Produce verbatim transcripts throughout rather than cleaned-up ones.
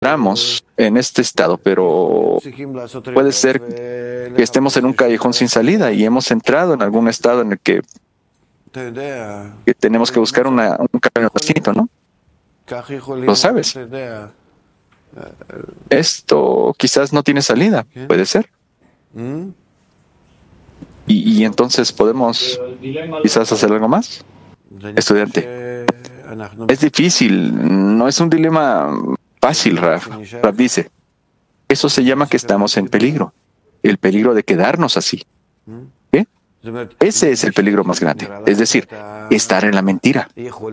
encontramos en este estado, pero puede ser que estemos en un callejón sin salida y hemos entrado en algún estado en el que, que tenemos que buscar una, un camino distinto, ¿no? Lo sabes. Esto quizás no tiene salida, puede ser. Y, y entonces podemos quizás hacer algo más. Estudiante, es difícil, no es un dilema fácil, Raf. Raf dice, eso se llama que estamos en peligro, el peligro de quedarnos así. ¿Qué? Ese es el peligro más grande, es decir, estar en la mentira.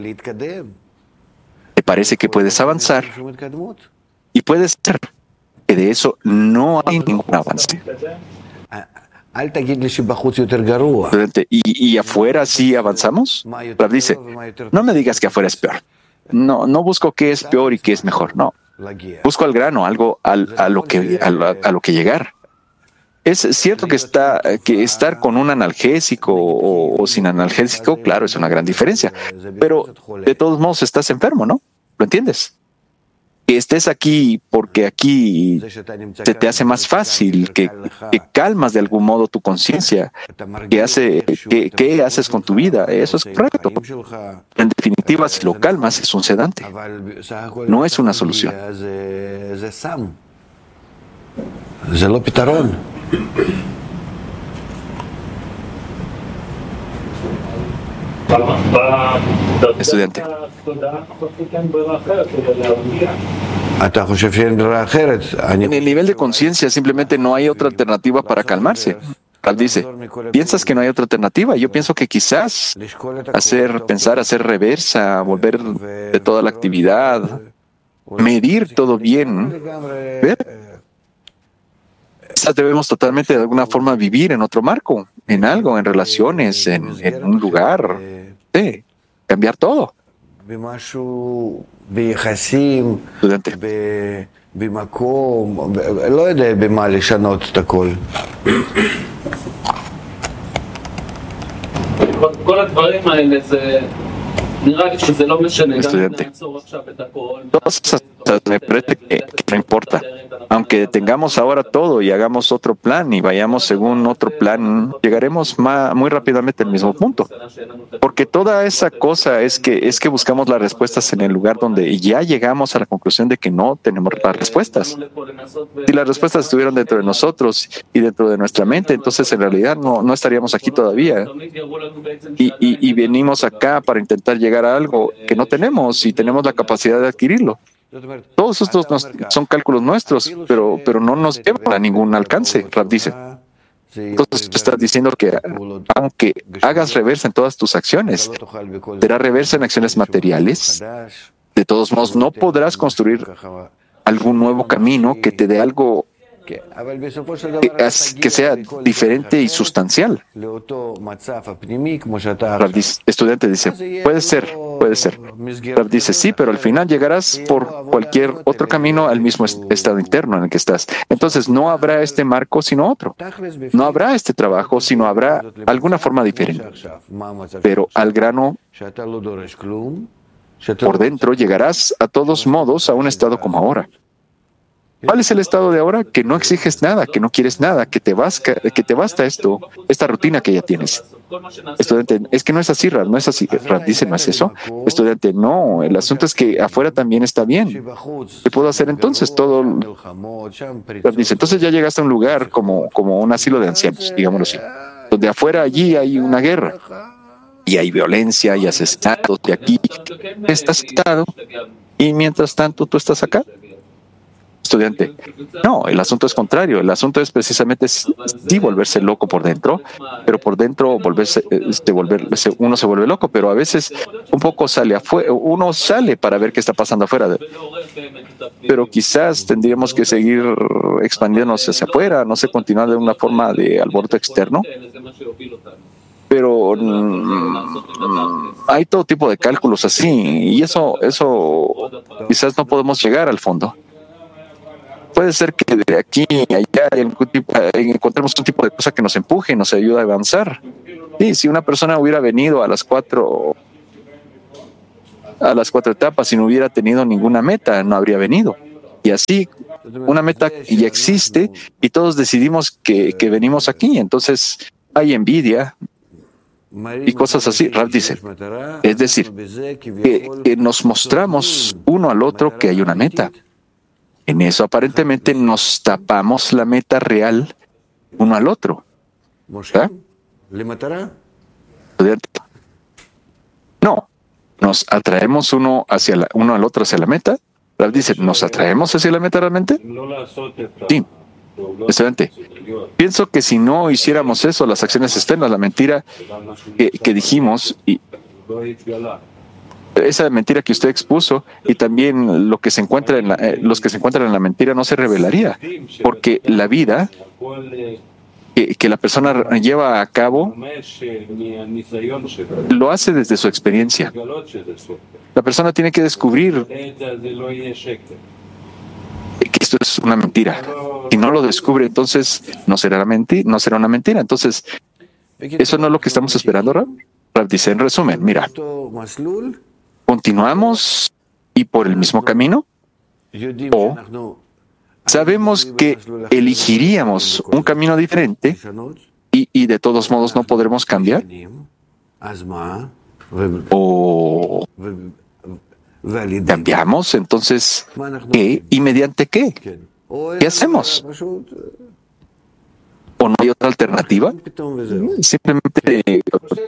Te parece que puedes avanzar y puede ser que de eso no hay ningún avance. ¿Y, y afuera sí avanzamos? Raf dice, no me digas que afuera es peor. No, no busco qué es peor y qué es mejor, no. Busco al grano, algo al, a, lo que, a, lo, a lo que llegar. Es cierto que, está, que estar con un analgésico o, o sin analgésico, claro, es una gran diferencia. Pero de todos modos estás enfermo, ¿no? ¿Lo entiendes? Que estés aquí porque aquí se te hace más fácil, que, que calmas de algún modo tu conciencia, que hace, que, ¿qué haces con tu vida? Eso es correcto. En definitiva, si lo calmas, es un sedante. No es una solución. Estudiante. En el nivel de conciencia simplemente no hay otra alternativa para calmarse. Raf dice, ¿piensas que no hay otra alternativa? Yo pienso que quizás hacer, pensar, hacer reversa, volver de toda la actividad, medir todo bien, ver. Quizás debemos totalmente de alguna forma vivir en otro marco, en algo, en relaciones, en, en un lugar, sí, cambiar todo. Estudiante. Estudiante. Todas esas cosas me parece que, que no importa. Aunque detengamos ahora todo y hagamos otro plan y vayamos según otro plan, llegaremos más, muy rápidamente al mismo punto. Porque toda esa cosa es que, es que buscamos las respuestas en el lugar donde ya llegamos a la conclusión de que no tenemos las respuestas. Si las respuestas estuvieran dentro de nosotros y dentro de nuestra mente, entonces en realidad no, no estaríamos aquí todavía. Y, y, y venimos acá para intentar llegar a algo que no tenemos y tenemos la capacidad de adquirirlo. Todos estos nos, son cálculos nuestros, pero, pero no nos llevan a ningún alcance, Raf dice. Entonces estás diciendo que aunque hagas reversa en todas tus acciones, será reversa en acciones materiales. De todos modos, no podrás construir algún nuevo camino que te dé algo que, que sea diferente y sustancial. Raf dice, estudiante dice, puede ser, puede ser. Raf dice, sí, pero al final llegarás por cualquier otro camino al mismo estado interno en el que estás. Entonces no habrá este marco sino otro. No habrá este trabajo sino habrá alguna forma diferente. Pero al grano, por dentro, llegarás a todos modos a un estado como ahora. ¿Cuál es el estado de ahora? Que no exiges nada, que no quieres nada, que te, vas, que te basta esto, esta rutina que ya tienes. Estudiante, es que no es así, Raf, no es así. Raf dice, ¿no es eso? Estudiante, no, el asunto es que afuera también está bien. ¿Qué puedo hacer entonces? Todo. Raf dice, entonces ya llegaste a un lugar como, como un asilo de ancianos, digámoslo así, donde afuera allí hay una guerra. Y hay violencia y asesinatos, y aquí estás sentado, y mientras tanto tú estás acá. Estudiante, no, el asunto es contrario. El asunto es precisamente sí volverse loco por dentro, pero por dentro volverse, este, volverse, uno se vuelve loco, pero a veces un poco sale afuera, uno sale para ver qué está pasando afuera. Pero quizás tendríamos que seguir expandiéndonos hacia afuera, no sé, continuar de una forma de alboroto externo. Pero mmm, hay todo tipo de cálculos así, y eso, eso quizás no podemos llegar al fondo. Puede ser que de aquí y allá encontremos un tipo de cosa que nos empuje y nos ayude a avanzar. Sí, si una persona hubiera venido a las cuatro a las cuatro etapas y no hubiera tenido ninguna meta, no habría venido. Y así, una meta ya existe y todos decidimos que, que venimos aquí. Entonces, hay envidia y cosas así. Rav dice, es decir, que, que nos mostramos uno al otro que hay una meta. En eso aparentemente nos tapamos la meta real uno al otro. ¿Verdad? No, nos atraemos uno hacia la, uno al otro hacia la meta. Rav dice, ¿nos atraemos hacia la meta realmente? Sí. Excelente. Pienso que si no hiciéramos eso, las acciones externas, la mentira que, que dijimos, y esa mentira que usted expuso, y también lo que se encuentra en la, eh, los que se encuentran en la mentira no se revelaría, porque la vida que, que la persona lleva a cabo lo hace desde su experiencia. La persona tiene que descubrir que esto es una mentira. Si no lo descubre, entonces no será, menti- no será una mentira. Entonces, eso no es lo que estamos esperando, Rab. Rab dice, en resumen, mira, continuamos y por el mismo camino, o sabemos que elegiríamos un camino diferente y, y de todos modos no podremos cambiar, o cambiamos, entonces, ¿qué? ¿Y mediante qué? ¿Qué hacemos? ¿O no hay otra alternativa? Simplemente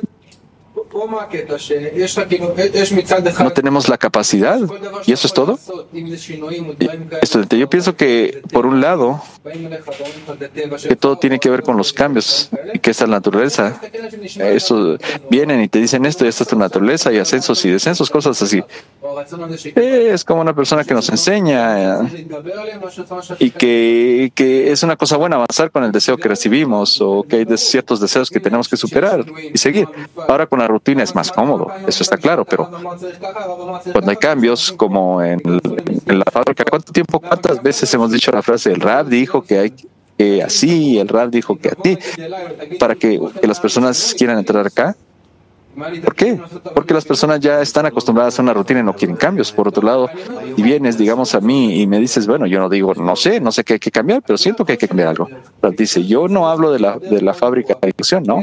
no tenemos la capacidad y eso es todo. Estudiante, yo pienso que por un lado que todo tiene que ver con los cambios y que esta naturaleza, eso vienen y te dicen esto y esta es tu naturaleza y ascensos y descensos, cosas así. Es como una persona que nos enseña y que, que es una cosa buena avanzar con el deseo que recibimos o que hay ciertos deseos que tenemos que superar y seguir. Ahora con la rutina es más cómodo, eso está claro, pero cuando hay cambios como en, en la fábrica, ¿cuánto tiempo, cuántas veces hemos dicho la frase, el Rab dijo que hay que así, el Rab dijo que así, para que, que las personas quieran entrar acá? ¿Por qué? Porque las personas ya están acostumbradas a una rutina y no quieren cambios. Por otro lado, si vienes, digamos, a mí y me dices, bueno, yo no digo, no sé, no sé qué hay que cambiar, pero siento que hay que cambiar algo. Rab dice, yo no hablo de la, de la fábrica de ilusión, ¿no?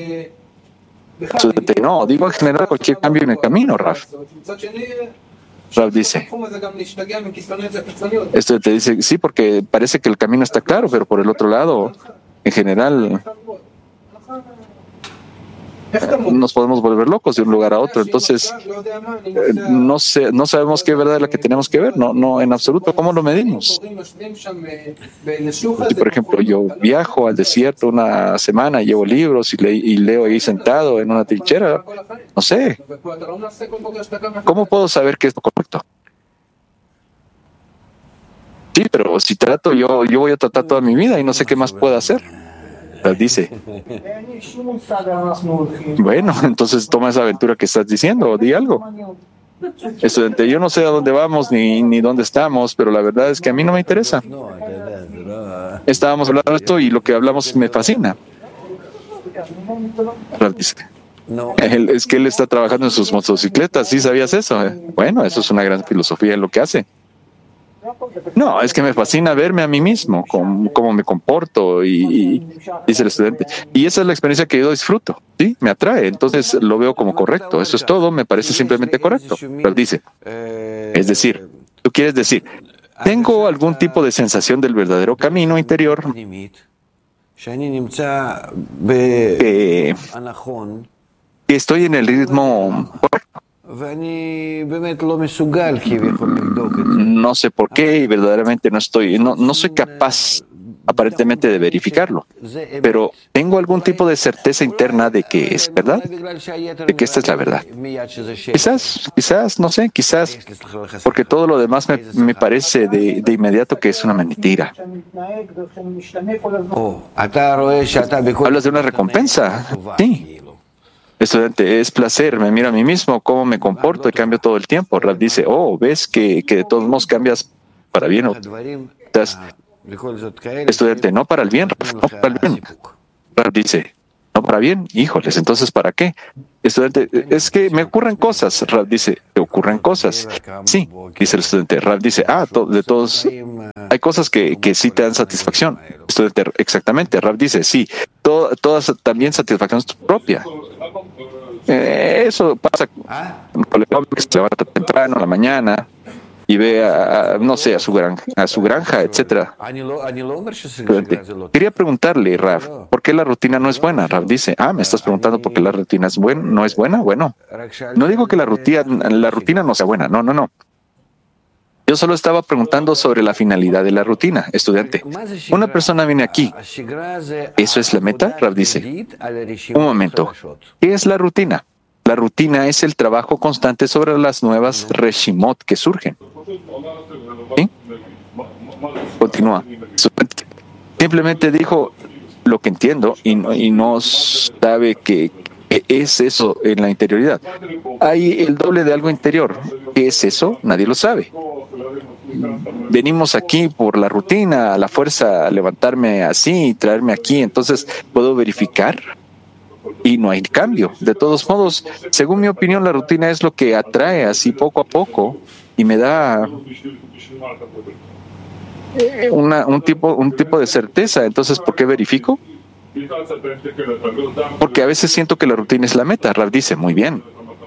No, digo en general cualquier cambio en el camino, Raf. Raf dice, esto te dice, sí, porque parece que el camino está claro, pero por el otro lado, en general, nos podemos volver locos de un lugar a otro. Entonces, no sé, no sabemos qué verdad es la que tenemos que ver, no, no, en absoluto. ¿Cómo lo medimos? Por ejemplo, yo viajo al desierto una semana, llevo libros y, le, y leo ahí sentado en una trinchera. No sé. ¿Cómo puedo saber qué es lo correcto? Sí, pero si trato, yo, yo voy a tratar toda mi vida y no sé qué más puedo hacer. Dice, bueno, entonces toma esa aventura que estás diciendo, o di algo. Estudiante, yo no sé a dónde vamos ni, ni dónde estamos, pero la verdad es que a mí no me interesa. Estábamos hablando de esto y lo que hablamos me fascina. Dice, él, es que él está trabajando en sus motocicletas, ¿sí sabías eso? Bueno, eso es una gran filosofía en lo que hace. No, es que me fascina verme a mí mismo, cómo, cómo me comporto, y, y dice el estudiante. Y esa es la experiencia que yo disfruto, ¿sí? Me atrae, entonces lo veo como correcto. Eso es todo, me parece simplemente correcto. Pero dice, es decir, tú quieres decir, tengo algún tipo de sensación del verdadero camino interior que, que estoy en el ritmo correcto. No sé por qué y verdaderamente no estoy, no, no soy capaz aparentemente de verificarlo, pero tengo algún tipo de certeza interna de que es verdad, de que esta es la verdad. Quizás, quizás, no sé, quizás porque todo lo demás me, me parece de, de inmediato que es una mentira. ¿Hablas de una recompensa? Sí. Estudiante, es placer, me miro a mí mismo, cómo me comporto y cambio todo el tiempo. Rab dice, oh, ves que, que de todos modos cambias para bien. O estás, estudiante, no para el bien, no para el bien. Rab dice, no para bien. Híjoles, entonces ¿para qué? Estudiante, es que me ocurren cosas. Rav dice, ¿te ocurren cosas? Sí, dice el estudiante. Rav dice, ah, to- de todos, hay cosas que, que sí te dan satisfacción. Estudiante, exactamente. Rav dice, sí, to- todas también satisfacción propia. Eh, eso pasa con un colega que se levanta temprano a la mañana y ve a, a, no sé, a su granja, a su granja, etcétera. Quería preguntarle, Rav, ¿por qué la rutina no es buena? Rav dice, ah, me estás preguntando por qué la rutina es buena, no es buena. Bueno, no digo que la rutina, la rutina no sea buena, no, no, no. Yo solo estaba preguntando sobre la finalidad de la rutina, estudiante. Una persona viene aquí. ¿Eso es la meta? Rav dice. Un momento. ¿Qué es la rutina? La rutina es el trabajo constante sobre las nuevas reshimot que surgen. ¿Sí? Continúa. Simplemente dijo lo que entiendo y no, y no sabe que, que es eso en la interioridad. Hay el doble de algo interior. ¿Qué es eso? Nadie lo sabe. Venimos aquí por la rutina, a la fuerza, a levantarme así y traerme aquí. Entonces, ¿puedo verificar? Y no hay cambio. De todos modos, según mi opinión, la rutina es lo que atrae así poco a poco y me da una, un, tipo, un tipo de certeza. Entonces, ¿por qué verifico? Porque a veces siento que la rutina es la meta. Rav dice, muy bien.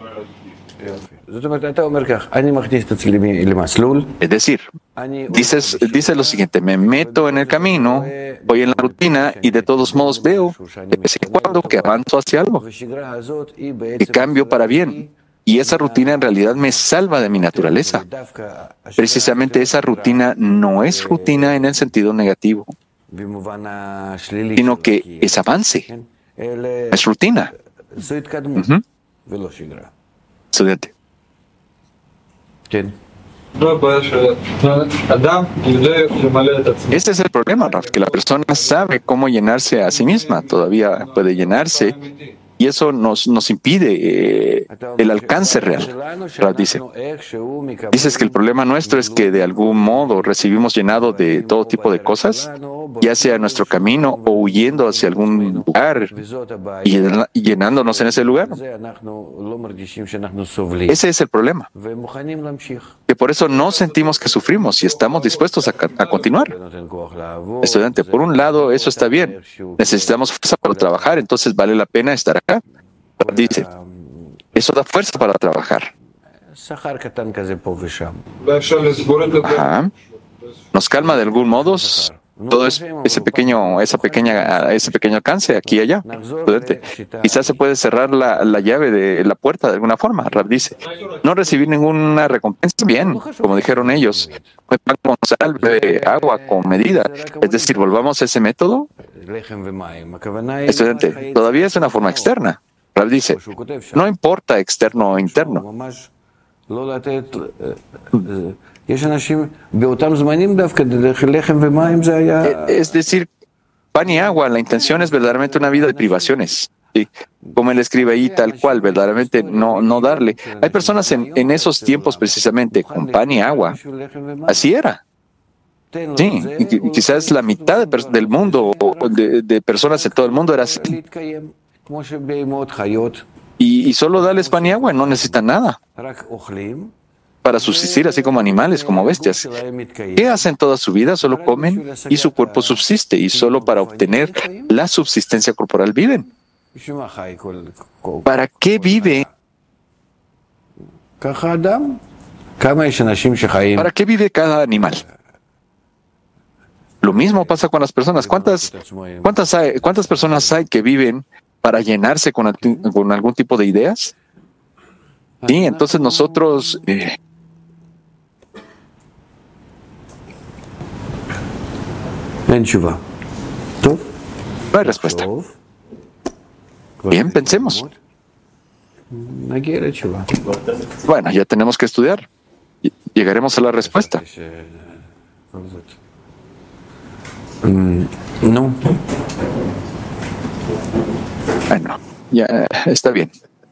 Es decir, dices, dice lo siguiente, me meto en el camino, voy en la rutina y de todos modos veo de vez en cuando que avanzo hacia algo, que cambio para bien. Y esa rutina en realidad me salva de mi naturaleza. Precisamente esa rutina no es rutina en el sentido negativo, sino que es avance, es rutina. Uh-huh. Estudiante. Ese es el problema, Raf, que la persona sabe cómo llenarse a sí misma, todavía puede llenarse, y eso nos, nos impide eh, el alcance real. Raf dice, dices que el problema nuestro es que de algún modo recibimos llenado de todo tipo de cosas, ya sea en nuestro camino o huyendo hacia algún lugar y llenándonos en ese lugar. Ese es el problema. Que por eso no sentimos que sufrimos y estamos dispuestos a, a continuar. Estudiante, por un lado, eso está bien. Necesitamos fuerza para trabajar, entonces vale la pena estar acá. Dice, eso da fuerza para trabajar. Ajá. Nos calma de algún modo todo es, ese pequeño, esa pequeña, ese pequeño alcance aquí y allá. Estudiante, quizás se puede cerrar la, la llave de la puerta de alguna forma. Rav dice, no recibir ninguna recompensa, bien, como dijeron ellos, pan con sal, bebe agua con medida. Es decir, volvamos a ese método. Estudiante, todavía es una forma externa. Rav dice, no importa externo o interno. Es decir, pan y agua, la intención es verdaderamente una vida de privaciones. ¿Sí? Como él escribe ahí, tal cual, verdaderamente no, no darle. Hay personas en, en esos tiempos precisamente con pan y agua. Así era. Sí, y quizás la mitad de, del mundo, de, de personas en todo el mundo era así. Y, y solo darles pan y agua, no necesitan nada para subsistir, así como animales, como bestias. ¿Qué hacen toda su vida? Solo comen y su cuerpo subsiste, y solo para obtener la subsistencia corporal viven. ¿Para qué vive? ¿Para qué vive cada animal? Lo mismo pasa con las personas. ¿Cuántas, cuántas, hay, cuántas personas hay que viven para llenarse con, con algún tipo de ideas? Sí, entonces nosotros... Eh, No hay respuesta. Bien, pensemos. Bueno, ya tenemos que estudiar. Llegaremos a la respuesta. No. Bueno, ya está bien.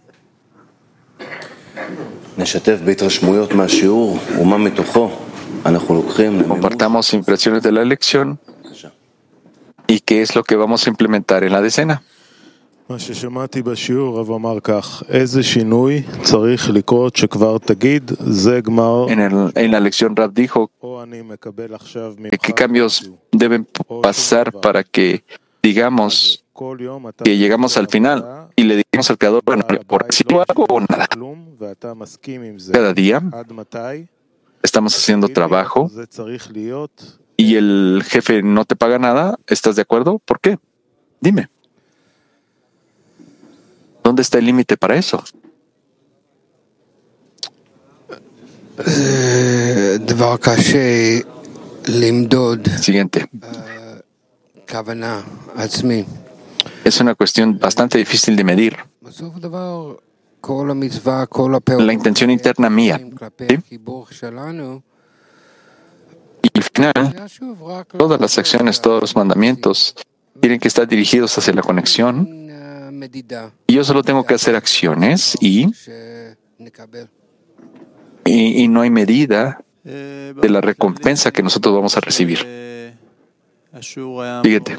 Compartamos impresiones de la lección y qué es lo que vamos a implementar en la decena. מה ששמעתי בשיעור, רב אמר כך, איזה שינוי צריך לקרות שכבר תגיד, זה גמר. En, el, en la lección Rab dijo או אני מקבל עכשיו que qué cambios deben pasar para que digamos que llegamos al final y le digamos al Creador, bueno, por si lo hago o nada. Cada día estamos haciendo trabajo y el jefe no te paga nada. ¿Estás de acuerdo? ¿Por qué? Dime. ¿Dónde está el límite para eso? Siguiente. Es una cuestión bastante difícil de medir. La intención interna mía. ¿Sí? Y al final, todas las acciones, todos los mandamientos tienen que estar dirigidos hacia la conexión. Y yo solo tengo que hacer acciones y, y, y no hay medida de la recompensa que nosotros vamos a recibir. Siguiente.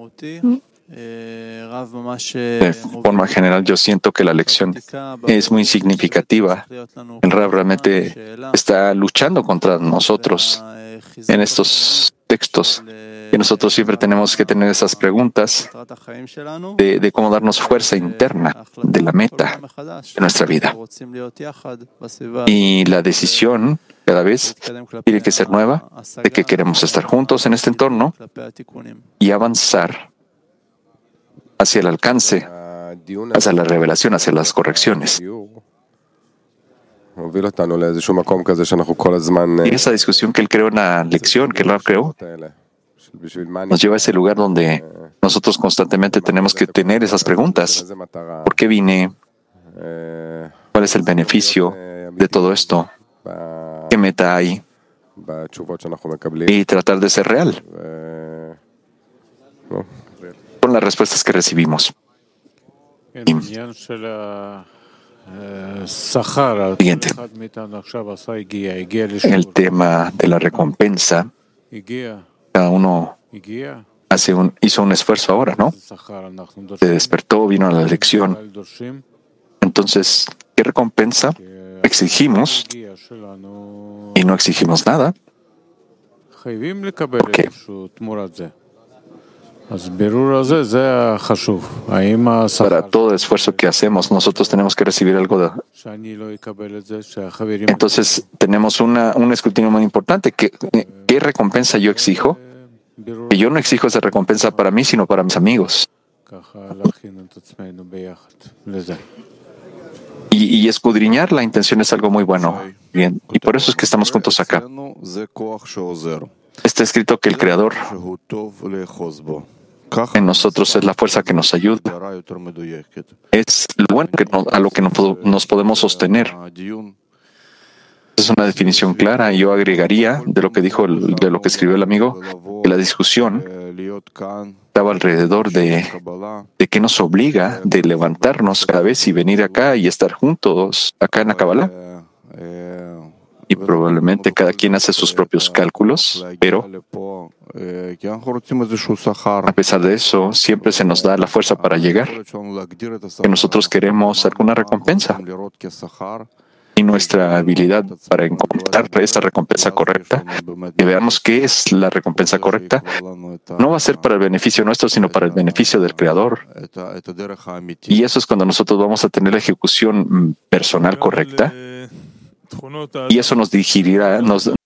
De forma general, yo siento que la lección es muy significativa. El Rab realmente está luchando contra nosotros en estos textos. Y nosotros siempre tenemos que tener esas preguntas de, de cómo darnos fuerza interna de la meta de nuestra vida. Y la decisión cada vez tiene que ser nueva de que queremos estar juntos en este entorno y avanzar hacia el alcance, hacia la revelación, hacia las correcciones. Y esa discusión que él creó en la lección, que él creó, nos lleva a ese lugar donde nosotros constantemente tenemos que tener esas preguntas. ¿Por qué vine? ¿Cuál es el beneficio de todo esto? ¿Qué meta hay? Y tratar de ser real con las respuestas que recibimos. Y, siguiente. El tema de la recompensa. Cada uno hace un, hizo un esfuerzo ahora, ¿no? Se despertó, vino a la lección. Entonces, ¿qué recompensa exigimos? Y no exigimos nada. ¿Por qué? Para todo esfuerzo que hacemos, nosotros tenemos que recibir algo de... Entonces, tenemos una, un escrutinio muy importante. ¿Qué, ¿Qué recompensa yo exijo? Que yo no exijo esa recompensa para mí, sino para mis amigos. Y, y escudriñar la intención es algo muy bueno. Bien, y por eso es que estamos juntos acá. Está escrito que el Creador en nosotros es la fuerza que nos ayuda. Es lo bueno que no, a lo que nos podemos sostener. Es una definición clara. Yo agregaría de lo que dijo, el, de lo que escribió el amigo, que la discusión estaba alrededor de, de qué nos obliga de levantarnos cada vez y venir acá y estar juntos acá en la Kabbalah. Y probablemente cada quien hace sus propios cálculos, pero a pesar de eso, siempre se nos da la fuerza para llegar, que nosotros queremos alguna recompensa. Y nuestra habilidad para encontrar esa recompensa correcta, que veamos qué es la recompensa correcta, no va a ser para el beneficio nuestro, sino para el beneficio del Creador. Y eso es cuando nosotros vamos a tener la ejecución personal correcta, y eso nos dirigirá, nos